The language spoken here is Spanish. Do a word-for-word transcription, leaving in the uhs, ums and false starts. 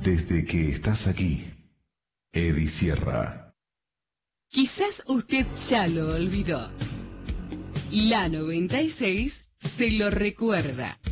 Desde que estás aquí, Eddie Sierra. Quizás usted ya lo olvidó. La noventa y seis se lo recuerda.